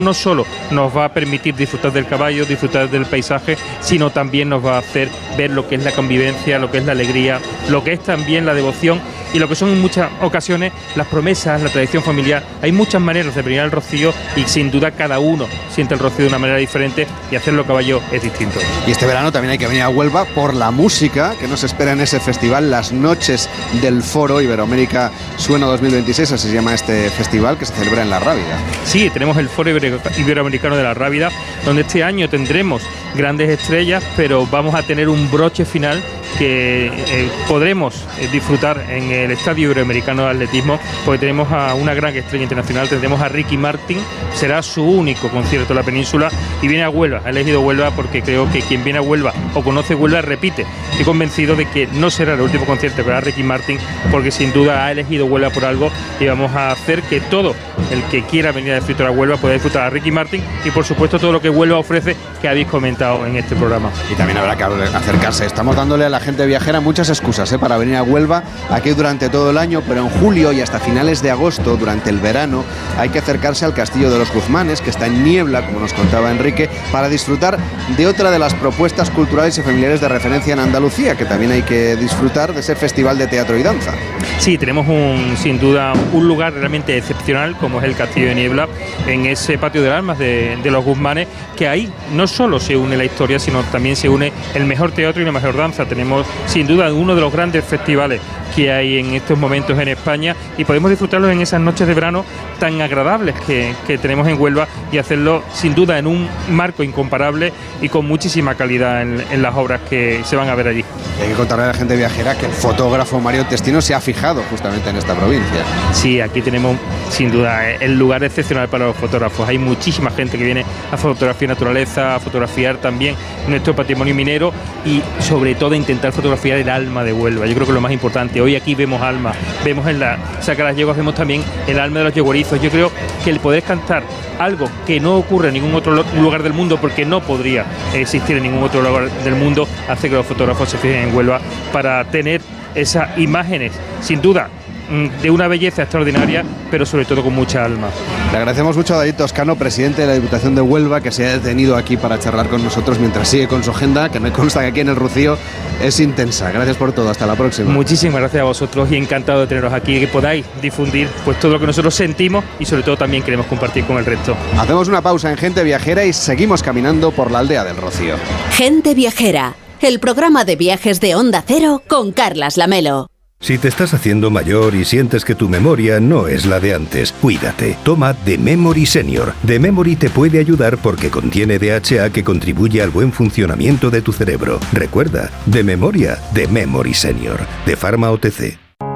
no solo nos va a permitir disfrutar del caballo, disfrutar del paisaje, sino también nos va a hacer ver lo que es la convivencia, lo que es la alegría, lo que es también la devoción y lo que son en muchas ocasiones las promesas, la tradición familiar. Hay muchas maneras de venir al rocío y sin duda cada uno siente el rocío de una manera diferente y hacerlo a caballo es distinto. Y este verano también hay que venir a Huelva por la música que nos espera en ese festival, las noches del Foro Iberoamérica Sueno 2026, así se llama este festival que se celebra en La Rábida. Sí, tenemos el Foro Iberoamericano de La Rábida, donde este año tendremos grandes estrellas, pero vamos a tener un broche final que podremos disfrutar en el Estadio Iberoamericano de Atletismo, porque tenemos a una gran estrella internacional, tendremos a Ricky Martin, será su único concierto en la península y viene a Huelva, ha elegido Huelva porque creo que quien viene a Huelva o conoce Huelva repite. Estoy convencido de que no será el último concierto para Ricky Martin, porque sin duda ha elegido Huelva por algo y vamos a hacer que todo el que quiera venir a disfrutar a Huelva pueda disfrutar a Ricky Martin y por supuesto todo lo que Huelva ofrece, que habéis comentado en este programa. Y también habrá que acercarse, estamos dándole a la gente viajera muchas excusas para venir a Huelva aquí durante todo el año, pero en julio y hasta finales de agosto, durante el verano, hay que acercarse al Castillo de los Guzmanes, que está en niebla, como nos contaba Enrique, para disfrutar de otra de las propuestas culturales y familiares de referencia en Andalucía, que también hay que disfrutar de ese festival de teatro y danza. Sí, tenemos sin duda un lugar realmente excepcional, como es el Castillo de Niebla, en ese patio de armas de los Guzmanes, que ahí no solo se une la historia, sino también se une el mejor teatro y la mejor danza. Tenemos sin duda uno de los grandes festivales que hay en estos momentos en España y podemos disfrutarlo en esas noches de verano tan agradables que tenemos en Huelva y hacerlo sin duda en un marco incomparable y con muchísima calidad en las obras que se van a ver allí. Y hay que contarle a la gente viajera que el fotógrafo Mario Testino se ha fijado justamente en esta provincia. Sí, aquí tenemos sin duda el lugar excepcional para los fotógrafos. Hay muchísima gente que viene a fotografiar naturaleza, a fotografiar también nuestro patrimonio minero y sobre todo a intentar fotografiar el alma de Huelva. Yo creo que es lo más importante. Hoy aquí vemos alma, vemos en la Saca las Yeguas, vemos también el alma de los yeguerizos. Yo creo que el poder cantar algo que no ocurre en ningún otro lugar del mundo, porque no podría existir en ningún otro lugar del mundo, hace que los fotógrafos se fijen en Huelva para tener esas imágenes, sin duda, de una belleza extraordinaria, pero sobre todo con mucha alma. Le agradecemos mucho a David Toscano, presidente de la Diputación de Huelva, que se ha detenido aquí para charlar con nosotros mientras sigue con su agenda, que me consta que aquí en el Rocío es intensa. Gracias por todo, hasta la próxima. Muchísimas gracias a vosotros y encantado de teneros aquí, que podáis difundir pues todo lo que nosotros sentimos y sobre todo también queremos compartir con el resto. Hacemos una pausa en Gente Viajera y seguimos caminando por la aldea del Rocío. Gente Viajera, el programa de viajes de Onda Cero con Carlas Lamelo. Si te estás haciendo mayor y sientes que tu memoria no es la de antes, cuídate. Toma The Memory Senior. The Memory te puede ayudar porque contiene DHA que contribuye al buen funcionamiento de tu cerebro. Recuerda, de memoria, The Memory Senior, de Pharma OTC.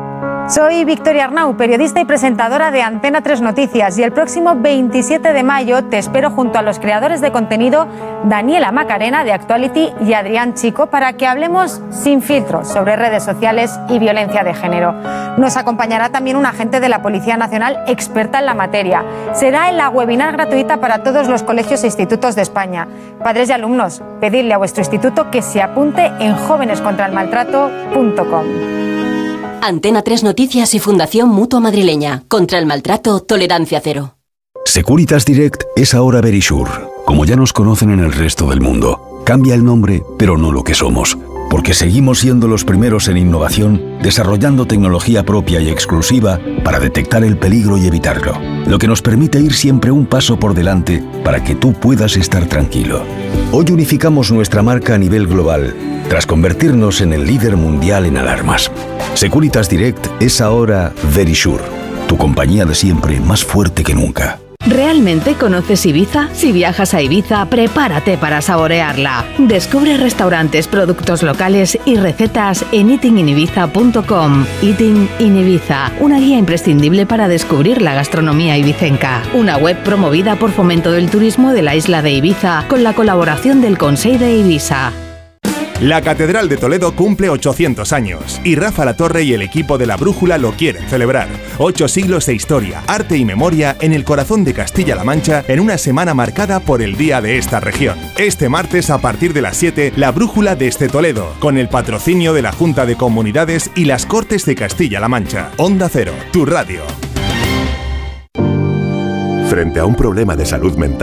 Soy Victoria Arnau, periodista y presentadora de Antena 3 Noticias, y el próximo 27 de mayo te espero junto a los creadores de contenido Daniela Macarena de Actuality y Adrián Chico para que hablemos sin filtros sobre redes sociales y violencia de género. Nos acompañará también un agente de la Policía Nacional experta en la materia. Será en la webinar gratuita para todos los colegios e institutos de España. Padres y alumnos, pedidle a vuestro instituto que se apunte en jovenescontralmaltrato.com. Antena 3 Noticias y Fundación Mutua Madrileña. Contra el maltrato, tolerancia cero. Securitas Direct es ahora Verisure. Como ya nos conocen en el resto del mundo. Cambia el nombre, pero no lo que somos. Porque seguimos siendo los primeros en innovación, desarrollando tecnología propia y exclusiva para detectar el peligro y evitarlo. Lo que nos permite ir siempre un paso por delante para que tú puedas estar tranquilo. Hoy unificamos nuestra marca a nivel global, tras convertirnos en el líder mundial en alarmas. Securitas Direct es ahora Verisure, tu compañía de siempre más fuerte que nunca. ¿Realmente conoces Ibiza? Si viajas a Ibiza, prepárate para saborearla. Descubre restaurantes, productos locales y recetas en eatinginibiza.com. Eating in Ibiza, una guía imprescindible para descubrir la gastronomía ibicenca. Una web promovida por Fomento del Turismo de la isla de Ibiza con la colaboración del Consell de Ibiza. La Catedral de Toledo cumple 800 años y Rafa Latorre y el equipo de La Brújula lo quieren celebrar. 8 siglos de historia, arte y memoria en el corazón de Castilla-La Mancha en una semana marcada por el día de esta región. Este martes a partir de las 7, La Brújula desde Toledo, con el patrocinio de la Junta de Comunidades y las Cortes de Castilla-La Mancha. Onda Cero, tu radio. Frente a un problema de salud mental,